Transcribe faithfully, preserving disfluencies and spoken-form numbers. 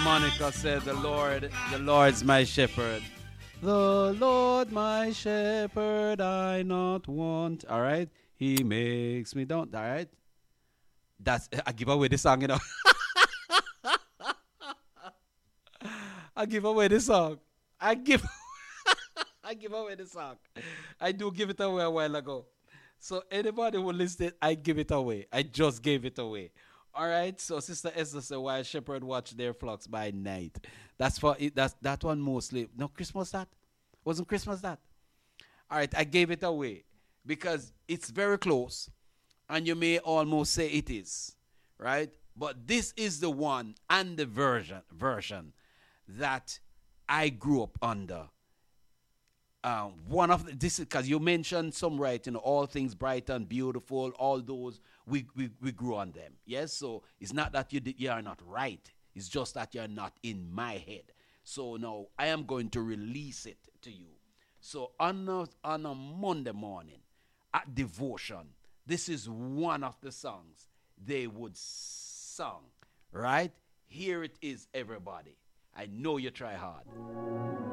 Monica said, "The Lord, the Lord's my shepherd. The Lord my shepherd, I not want." All right, He makes me don't. All right, that's I give away the song, you know. I give away the song. I give I give away the song. I do give it away a while ago. So anybody who listed, I give it away. I just gave it away. All right. So Sister Esther said, "While shepherd watch their flocks by night." That's for it. That's that one mostly. No Christmas that wasn't Christmas that. All right. I gave it away because it's very close, and you may almost say it is, right? But this is the one and the version version that I grew up under. Um, one of the, this is because you mentioned some right, you know, all things bright and beautiful, all those we, we we grew on them. Yes, so it's not that you did, you are not right. It's just that you're not in my head. So now I am going to release it to you. So on a, on a Monday morning at devotion, this is one of the songs they would sing. Right here it is, everybody. I know you try hard.